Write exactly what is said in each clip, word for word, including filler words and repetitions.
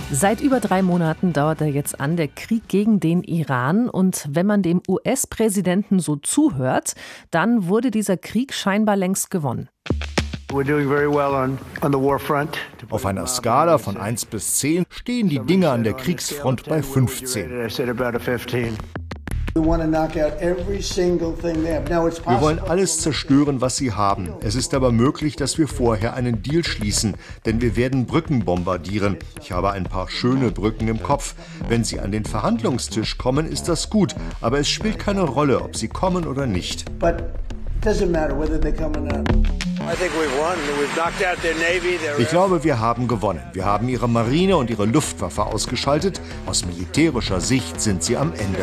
Seit über drei Monaten dauert er jetzt an, der Krieg gegen den Iran. Und wenn man dem U S-Präsidenten so zuhört, dann wurde dieser Krieg scheinbar längst gewonnen. Auf einer Skala von eins bis zehn stehen die Dinge an der Kriegsfront bei fünfzehn. Wir wollen alles zerstören, was sie haben. Es ist aber möglich, dass wir vorher einen Deal schließen, denn wir werden Brücken bombardieren. Ich habe ein paar schöne Brücken im Kopf. Wenn sie an den Verhandlungstisch kommen, ist das gut, aber es spielt keine Rolle, ob sie kommen oder nicht. Ich glaube, wir haben gewonnen. Wir haben ihre Marine und ihre Luftwaffe ausgeschaltet. Aus militärischer Sicht sind sie am Ende.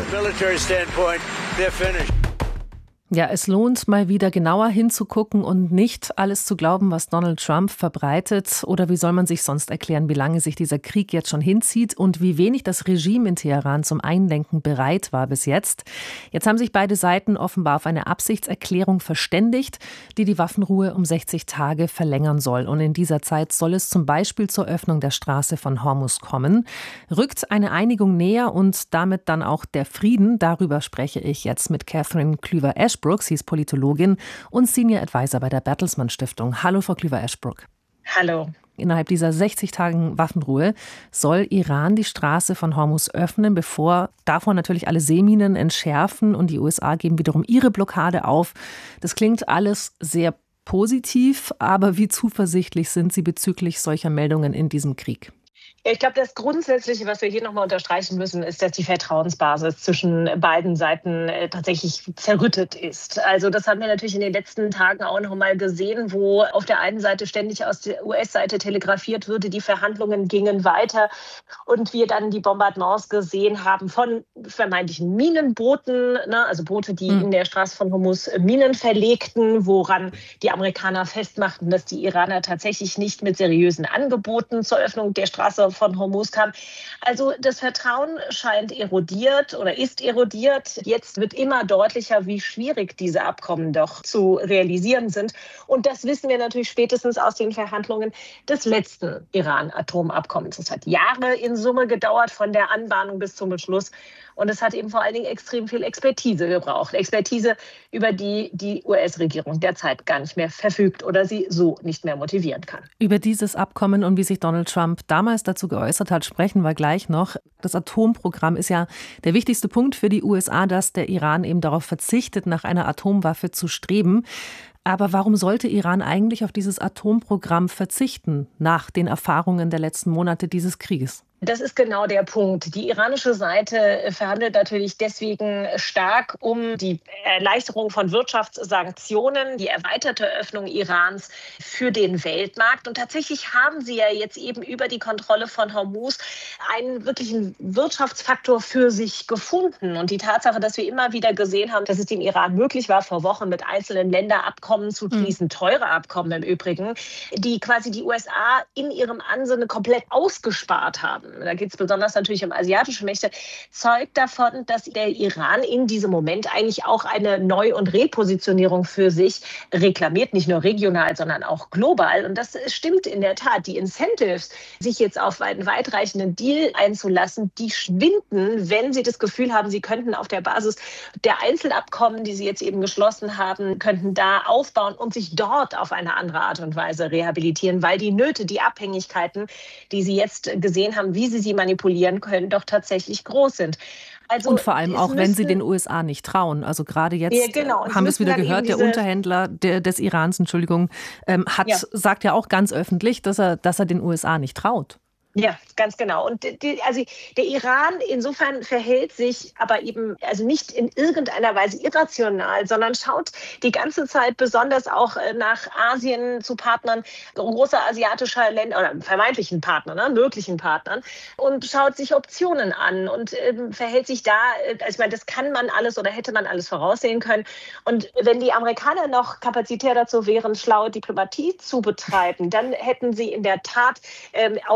Ja, es lohnt mal wieder genauer hinzugucken und nicht alles zu glauben, was Donald Trump verbreitet. Oder wie soll man sich sonst erklären, wie lange sich dieser Krieg jetzt schon hinzieht und wie wenig das Regime in Teheran zum Einlenken bereit war bis jetzt. Jetzt haben sich beide Seiten offenbar auf eine Absichtserklärung verständigt, die die Waffenruhe um sechzig Tage verlängern soll. Und in dieser Zeit soll es zum Beispiel zur Öffnung der Straße von Hormuz kommen. Rückt eine Einigung näher und damit dann auch der Frieden? Darüber spreche ich jetzt mit Catherine Klüver-Ashbrook. Sie ist Politologin und Senior Advisor bei der Bertelsmann Stiftung. Hallo, Frau Klüver-Ashbrook. Hallo. Innerhalb dieser sechzig Tagen Waffenruhe soll Iran die Straße von Hormuz öffnen, bevor davon natürlich alle Seeminen entschärfen und die U S A geben wiederum ihre Blockade auf. Das klingt alles sehr positiv, aber wie zuversichtlich sind Sie bezüglich solcher Meldungen in diesem Krieg? Ich glaube, das Grundsätzliche, was wir hier nochmal unterstreichen müssen, ist, dass die Vertrauensbasis zwischen beiden Seiten tatsächlich zerrüttet ist. Also das haben wir natürlich in den letzten Tagen auch noch mal gesehen, wo auf der einen Seite ständig aus der U S-Seite telegrafiert würde, die Verhandlungen gingen weiter und wir dann die Bombardements gesehen haben von vermeintlichen Minenbooten, ne, also Boote, die mhm. in der Straße von Hormuz Minen verlegten, woran die Amerikaner festmachten, dass die Iraner tatsächlich nicht mit seriösen Angeboten zur Öffnung der Straße von Hormuz kam. Also das Vertrauen scheint erodiert oder ist erodiert. Jetzt wird immer deutlicher, wie schwierig diese Abkommen doch zu realisieren sind. Und das wissen wir natürlich spätestens aus den Verhandlungen des letzten Iran-Atomabkommens. Es hat Jahre in Summe gedauert, von der Anbahnung bis zum Beschluss. Und es hat eben vor allen Dingen extrem viel Expertise gebraucht. Expertise, über die die U S-Regierung derzeit gar nicht mehr verfügt oder sie so nicht mehr motivieren kann. Über dieses Abkommen und wie sich Donald Trump damals dazu geäußert hat, sprechen wir gleich noch. Das Atomprogramm ist ja der wichtigste Punkt für die U S A, dass der Iran eben darauf verzichtet, nach einer Atomwaffe zu streben. Aber warum sollte Iran eigentlich auf dieses Atomprogramm verzichten, nach den Erfahrungen der letzten Monate dieses Krieges? Das ist genau der Punkt. Die iranische Seite verhandelt natürlich deswegen stark um die Erleichterung von Wirtschaftssanktionen, die erweiterte Öffnung Irans für den Weltmarkt. Und tatsächlich haben sie ja jetzt eben über die Kontrolle von Hormuz einen wirklichen Wirtschaftsfaktor für sich gefunden. Und die Tatsache, dass wir immer wieder gesehen haben, dass es dem Iran möglich war, vor Wochen mit einzelnen Länderabkommen zu schließen, mhm. teure Abkommen im Übrigen, die quasi die U S A in ihrem Ansinne komplett ausgespart haben. Da geht es besonders natürlich um asiatische Mächte, zeugt davon, dass der Iran in diesem Moment eigentlich auch eine Neu- und Repositionierung für sich reklamiert, nicht nur regional, sondern auch global. Und das stimmt in der Tat. Die Incentives, sich jetzt auf einen weitreichenden Deal einzulassen, die schwinden, wenn sie das Gefühl haben, sie könnten auf der Basis der Einzelabkommen, die sie jetzt eben geschlossen haben, könnten da aufbauen und sich dort auf eine andere Art und Weise rehabilitieren, weil die Nöte, die Abhängigkeiten, die sie jetzt gesehen haben, wie sie sie manipulieren können, doch tatsächlich groß sind. Also und vor allem auch, müssen, wenn sie den U S A nicht trauen. Also gerade jetzt ja, genau. haben wir es wieder gehört, der Unterhändler der, des Irans, Entschuldigung, ähm, hat, ja. sagt ja auch ganz öffentlich, dass er, dass er den U S A nicht traut. Ja, ganz genau. Und die, also der Iran insofern verhält sich aber eben also nicht in irgendeiner Weise irrational, sondern schaut die ganze Zeit besonders auch nach Asien zu Partnern großer asiatischer Länder oder vermeintlichen Partnern, ne, möglichen Partnern und schaut sich Optionen an und äh, verhält sich da, also ich meine, das kann man alles oder hätte man alles voraussehen können. Und wenn die Amerikaner noch kapazitär dazu wären, schlaue Diplomatie zu betreiben, dann hätten sie in der Tat äh, auf diese Partner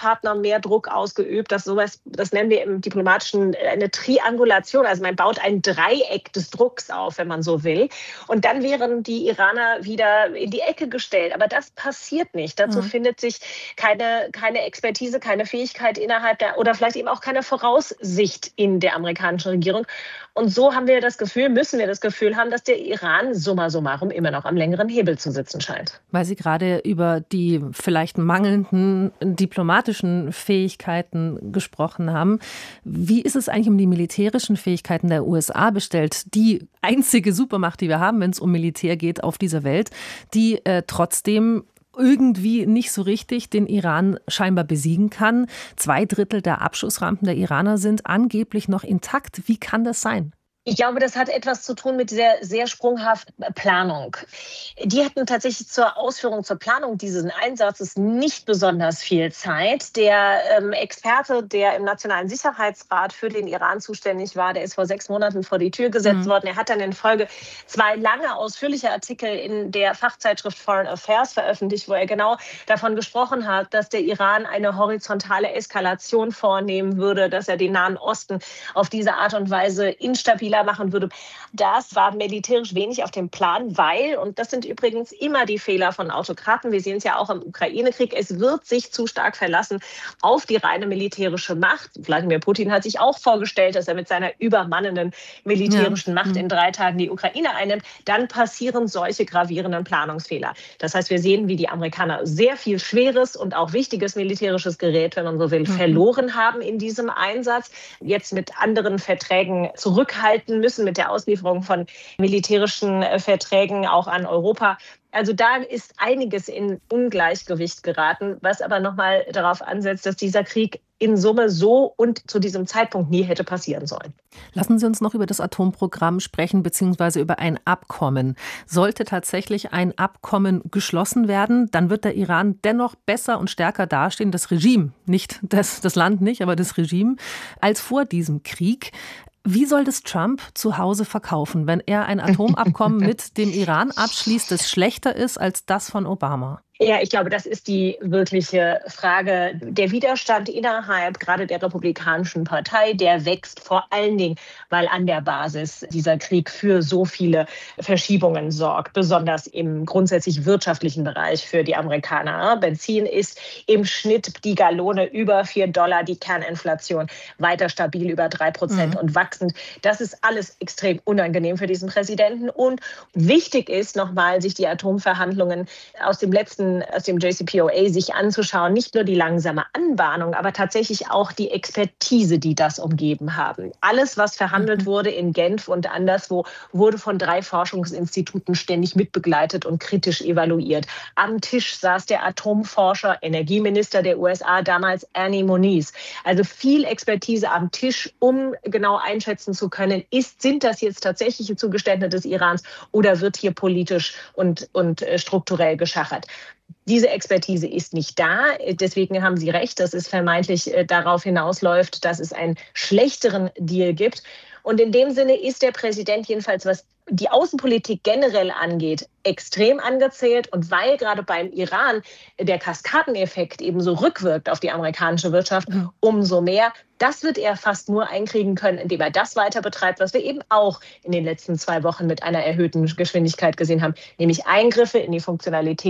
Partner mehr Druck ausgeübt. Das, sowas, das nennen wir im Diplomatischen eine Triangulation. Also man baut ein Dreieck des Drucks auf, wenn man so will. Und dann wären die Iraner wieder in die Ecke gestellt. Aber das passiert nicht. Dazu mhm. findet sich keine, keine Expertise, keine Fähigkeit innerhalb der, oder vielleicht eben auch keine Voraussicht in der amerikanischen Regierung. Und so haben wir das Gefühl, müssen wir das Gefühl haben, dass der Iran summa summarum immer noch am längeren Hebel zu sitzen scheint. Weil Sie gerade über die vielleicht mangelnden diplomatischen Fähigkeiten gesprochen haben. Wie ist es eigentlich um die militärischen Fähigkeiten der U S A bestellt? Die einzige Supermacht, die wir haben, wenn es um Militär geht auf dieser Welt, die äh, trotzdem irgendwie nicht so richtig den Iran scheinbar besiegen kann. Zwei Drittel der Abschussrampen der Iraner sind angeblich noch intakt. Wie kann das sein? Ich glaube, das hat etwas zu tun mit dieser sehr sprunghaften Planung. Die hatten tatsächlich zur Ausführung, zur Planung dieses Einsatzes nicht besonders viel Zeit. Der ähm, Experte, der im Nationalen Sicherheitsrat für den Iran zuständig war, der ist vor sechs Monaten vor die Tür gesetzt mhm. worden. Er hat dann in Folge zwei lange, ausführliche Artikel in der Fachzeitschrift Foreign Affairs veröffentlicht, wo er genau davon gesprochen hat, dass der Iran eine horizontale Eskalation vornehmen würde, dass er den Nahen Osten auf diese Art und Weise instabil machen würde. Das war militärisch wenig auf dem Plan, weil, und das sind übrigens immer die Fehler von Autokraten, wir sehen es ja auch im Ukraine-Krieg, es wird sich zu stark verlassen auf die reine militärische Macht. Wladimir Putin hat sich auch vorgestellt, dass er mit seiner übermannenden militärischen ja. Macht in drei Tagen die Ukraine einnimmt. Dann passieren solche gravierenden Planungsfehler. Das heißt, wir sehen, wie die Amerikaner sehr viel schweres und auch wichtiges militärisches Gerät, wenn man so will, mhm. verloren haben in diesem Einsatz. Jetzt mit anderen Verträgen zurückhalten müssen, mit der Auslieferung von militärischen Verträgen auch an Europa. Also da ist einiges in Ungleichgewicht geraten, was aber nochmal darauf ansetzt, dass dieser Krieg in Summe so und zu diesem Zeitpunkt nie hätte passieren sollen. Lassen Sie uns noch über das Atomprogramm sprechen, beziehungsweise über ein Abkommen. Sollte tatsächlich ein Abkommen geschlossen werden, dann wird der Iran dennoch besser und stärker dastehen, das Regime, nicht das, das Land nicht, aber das Regime, als vor diesem Krieg. Wie soll das Trump zu Hause verkaufen, wenn er ein Atomabkommen mit dem Iran abschließt, das schlechter ist als das von Obama? Ja, ich glaube, das ist die wirkliche Frage. Der Widerstand innerhalb gerade der Republikanischen Partei, der wächst vor allen Dingen, weil an der Basis dieser Krieg für so viele Verschiebungen sorgt, besonders im grundsätzlich wirtschaftlichen Bereich für die Amerikaner. Benzin ist im Schnitt die Gallone über vier Dollar, die Kerninflation weiter stabil über drei Prozent mhm. und wachsend. Das ist alles extrem unangenehm für diesen Präsidenten. Und wichtig ist nochmal, sich die Atomverhandlungen aus dem letzten aus dem J C P O A sich anzuschauen, nicht nur die langsame Anbahnung, aber tatsächlich auch die Expertise, die das umgeben haben. Alles, was verhandelt mhm. wurde in Genf und anderswo, wurde von drei Forschungsinstituten ständig mitbegleitet und kritisch evaluiert. Am Tisch saß der Atomforscher, Energieminister der U S A damals, Annie Moniz. Also viel Expertise am Tisch, um genau einschätzen zu können, ist, sind das jetzt tatsächliche Zugeständnisse des Irans oder wird hier politisch und, und strukturell geschachert? Diese Expertise ist nicht da. Deswegen haben Sie recht, dass es vermeintlich darauf hinausläuft, dass es einen schlechteren Deal gibt. Und in dem Sinne ist der Präsident jedenfalls, was die Außenpolitik generell angeht, extrem angezählt. Und weil gerade beim Iran der Kaskadeneffekt eben so rückwirkt auf die amerikanische Wirtschaft, mhm. umso mehr. Das wird er fast nur einkriegen können, indem er das weiter betreibt, was wir eben auch in den letzten zwei Wochen mit einer erhöhten Geschwindigkeit gesehen haben, nämlich Eingriffe in die Funktionalität